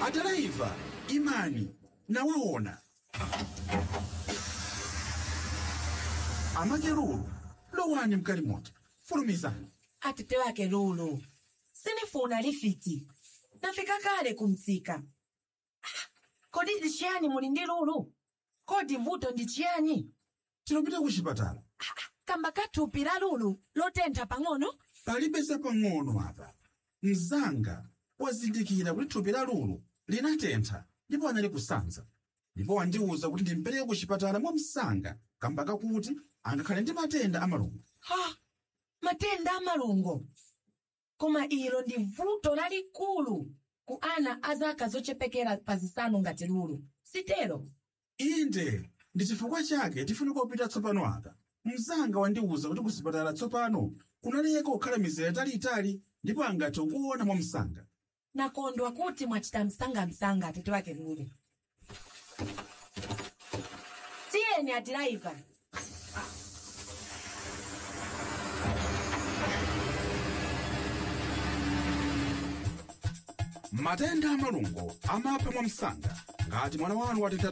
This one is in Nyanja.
Adaraiva, imani, nawaona. Amakeruru, lowani mkalimoto, fulumizani. Atete wake Lulu, sinifuna lifiti. Nafika kale kumtsika. Kodi ndichiyani muli ndi Lulu? Kodi vuto ndichiyani? Tinopita kuchipatala. Kamba kathupi la Lulu lotentha pang'ono? Palibesa pang'ono apa. Mzanga wazindikira kuti thupi la Lulu linatentha ndipo anali kusanza. Ndipo wandiwuza kuti ndimpereke kuchipatala mwa msanga kamba kakuti angakhale ndi matenda amalungo. Ha! Matenda amalungo. Koma ilo ndi vuto lalikulu ku ana azaka zochepekera pa zisanu ngati Lulu. Sitero? Inde, ndi chifukwa chake tifunika kupita tsopano apa. Mzanga wandiwuza kuti kuchipatala tsopano kunaleka kukhala mizere italiitali ndipo angathe kuona mwa msanga. Nakondwa kuti mwachita msanga atete wake Lulu. Tiyeni Adiraiva. Matenda amalungo amapha mwa msanga ngati mwana wanu wateta